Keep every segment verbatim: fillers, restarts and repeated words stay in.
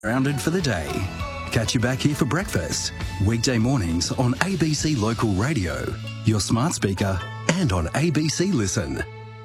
Rounded for the day. Catch you back here for breakfast. Weekday mornings on A B C Local Radio, your smart speaker, and on A B C Listen.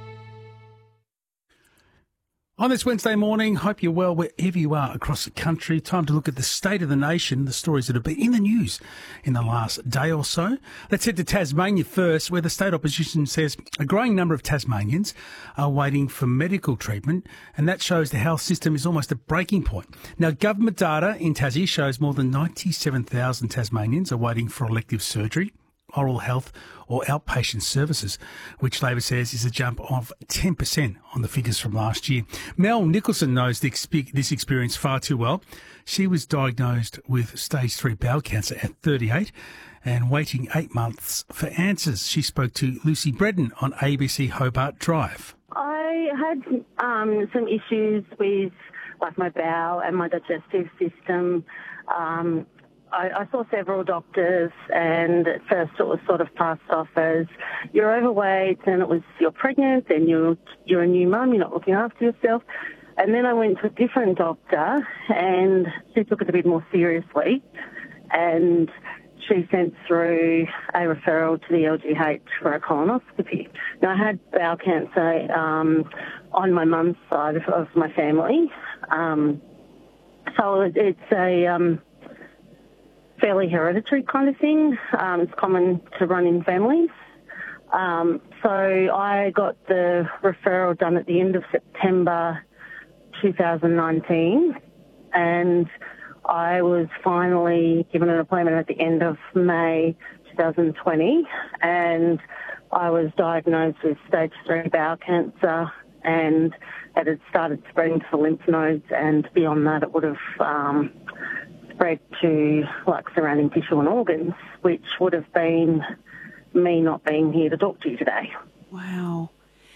On this Wednesday morning, hope you're well wherever you are across the country. Time to look at the state of the nation, the stories that have been in the news in the last day or so. Let's head to Tasmania first, where the state opposition says a growing number of Tasmanians are waiting for medical treatment, and that shows the health system is almost at breaking point. Now, government data in Tassie shows more than ninety-seven thousand Tasmanians are waiting for elective surgery, oral health or outpatient services, which Labor says is a jump of ten percent on the figures from last year. Mel Nicholson knows this experience far too well. She was diagnosed with stage three bowel cancer at thirty-eight and waiting eight months for answers. She spoke to Lucy Bredden on A B C Hobart Drive. I had um, some issues with like my bowel and my digestive system. Um, I, I saw several doctors, and at first it was sort of passed off as you're overweight, and it was you're pregnant, and you're you're a new mum, you're not looking after yourself. And then I went to a different doctor, and she took it a bit more seriously, and she sent through a referral to the L G H for a colonoscopy. Now, I had bowel cancer um, on my mum's side of, of my family, um, so it, it's a um, fairly hereditary kind of thing. Um, it's common to run in families. Um, so I got the referral done at the end of September two thousand nineteen, and I was finally given an appointment at the end of May two thousand twenty, and I was diagnosed with stage three bowel cancer, and it had started spreading to the lymph nodes, and beyond that it would have um, spread to like surrounding tissue and organs, which would have been me not being here to talk to you today. Wow.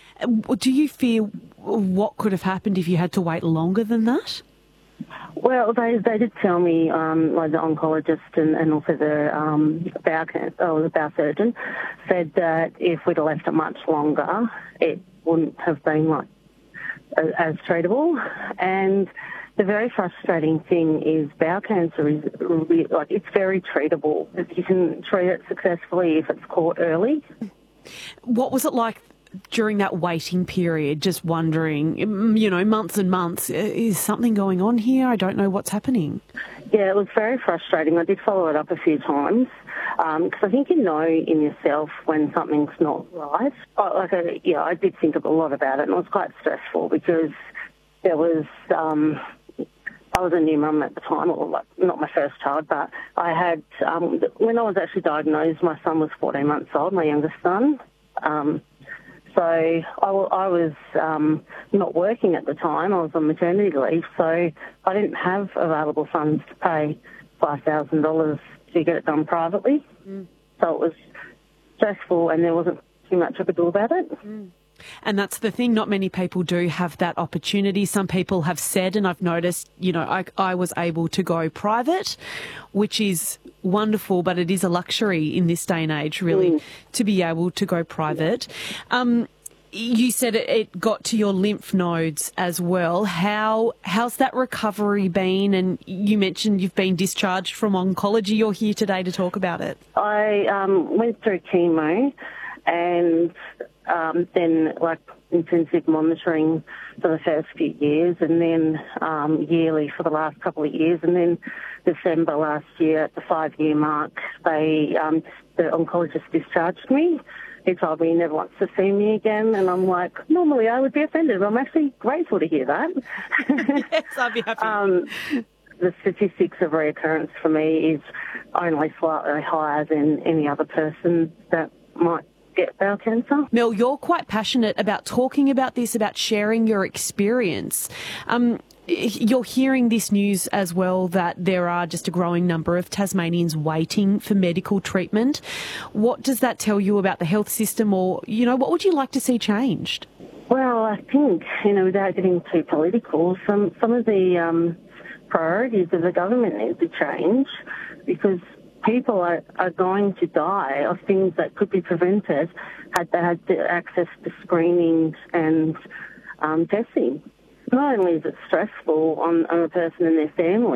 Do you fear what could have happened if you had to wait longer than that? Well, they they did tell me, um, like the oncologist and, and also the um, bowel cancer, oh, the bowel surgeon said that if we'd have left it much longer, it wouldn't have been like as, as treatable. And the very frustrating thing is bowel cancer is really, like it's very treatable. You can treat it successfully if it's caught early. What was it like during that waiting period, just wondering, you know, months and months, is something going on here? I don't know what's happening. Yeah, it was very frustrating. I did follow it up a few times because um, I think you know in yourself when something's not right. I, like, I, yeah, I did think a lot about it, and it was quite stressful because there was... Um, I was a new mum at the time, or like not my first child, but I had, um, when I was actually diagnosed, my son was fourteen months old, my youngest son. Um, so I, I was um, not working at the time. I was on maternity leave, so I didn't have available funds to pay five thousand dollars to get it done privately. Mm. So it was stressful, and there wasn't too much I could do about it. Mm. And that's the thing, not many people do have that opportunity. Some people have said, and I've noticed, you know, I, I was able to go private, which is wonderful, but it is a luxury in this day and age, really, mm. to be able to go private. Um, you said it, it got to your lymph nodes as well. How how's that recovery been? And you mentioned you've been discharged from oncology. You're here today to talk about it. I um, went through chemo and... Um, then like intensive monitoring for the first few years, and then um, yearly for the last couple of years, and then December last year at the five-year mark, they um, the oncologist discharged me. He told me he never wants to see me again, and I'm like, normally I would be offended, but I'm actually grateful to hear that. Yes, I'd be happy. um, the statistics of reoccurrence for me is only slightly higher than any other person that might get bowel cancer. Mel, you're quite passionate about talking about this, about sharing your experience. Um, you're hearing this news as well, that there are just a growing number of Tasmanians waiting for medical treatment. What does that tell you about the health system, or, you know, what would you like to see changed? Well, I think, you know, without getting too political, some, some of the um, priorities of the government need to change, because people are, are going to die of things that could be prevented had they had the access to screenings and um, testing. Not only is it stressful on, on a person and their family,